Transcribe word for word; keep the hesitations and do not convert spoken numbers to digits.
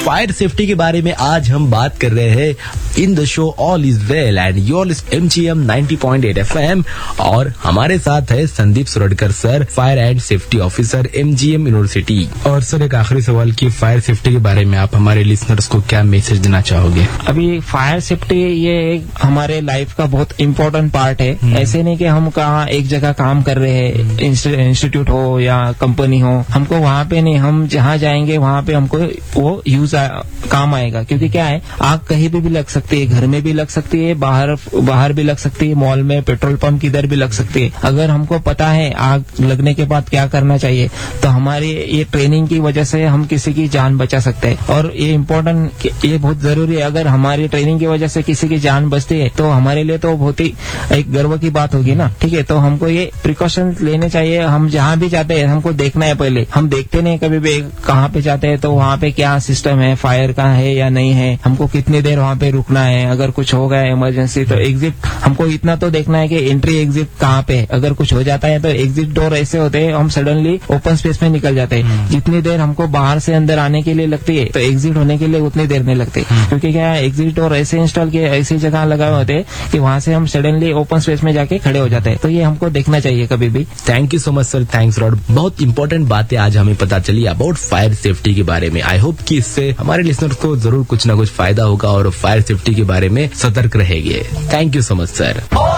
Fire safety के बारे में आज हम बात कर रहे हैं in the show all is well and your list MGM ninety point eight FM. और हमारे साथ है Sandeep Suradkar sir, fire and safety officer MGM university. और सर एक आखिरी सवाल की फायर सेफ्टी के बारे में आप हमारे लिसनर्स को क्या मैसेज देना चाहोगे? अभी फायर सेफ्टी ये एक हमारे लाइफ का बहुत इम्पोर्टेंट पार्ट है। ऐसे नहीं कि हम कहाँ एक जगह काम कर रहे हैं, इंस्टीट्यूट हो या कंपनी हो, हमको वहाँ पे नहीं, हम जहाँ जाएंगे वहाँ पे हमको वो यूज काम आएगा। क्योंकि क्या है, आग कहीं भी भी लग सकती है, घर में भी लग सकती है, बाहर बाहर भी लग सकती है, मॉल में, पेट्रोल पंप किधर भी लग सकती है। अगर हमको पता है आग लगने के बाद क्या करना चाहिए, तो हमारी ये ट्रेनिंग की वजह से हम किसी की जान बचा सकते हैं। और ये इम्पोर्टेंट, ये बहुत जरूरी है। अगर हमारी ट्रेनिंग की वजह से किसी की जान बचती है तो हमारे लिए तो बहुत ही एक गर्व की बात होगी ना। ठीक है, तो हमको ये प्रिकॉशन लेने चाहिए। हम जहाँ भी जाते हैं हमको देखना है, पहले हम देखते नहीं कभी भी कहाँ पे जाते हैं तो वहाँ पे क्या सिस्टम है, फायर का है या नहीं है, हमको कितनी देर वहाँ पे रुकना है, अगर कुछ हो गया इमरजेंसी तो एग्जिट हमको इतना तो देखना है कि एंट्री एग्जिट कहाँ पे है। अगर कुछ हो जाता है तो एग्जिट डोर ऐसे होते हैं, हम सडनली ओपन स्पेस में निकल जाते हैं। जितनी देर हमको बाहर से अंदर आने के लिए लगती है तो एग्जिट होने के लिए उतनी देर नहीं लगती। क्योंकि क्या है, एग्जिट डोर ऐसे इंस्टॉल किए, ऐसी जगह लगाए होते हैं कि वहाँ से हम सडनली ओपन स्पेस में जाके खड़े हो जाते हैं। तो ये हमको देखना चाहिए कभी भी। Thank you so much sir, thanks rod. बहुत इंपॉर्टेंट बातें आज हमें पता चली अबाउट फायर सेफ्टी के बारे में। आई होप कि इससे हमारे लिसनर्स को जरूर कुछ ना कुछ फायदा होगा और फायर सेफ्टी के बारे में सतर्क रहेंगे। Thank you so much sir.